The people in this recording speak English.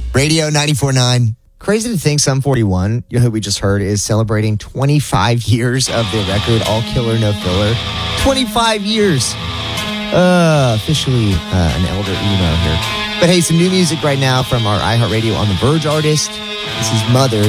Radio 94.9. Crazy to think Sum 41, you know who we just heard, is celebrating 25 years of the record, All Killer, No Filler. 25 years. Officially an elder emo here. But hey, some new music right now from our iHeartRadio On the Verge artist. This is Mother.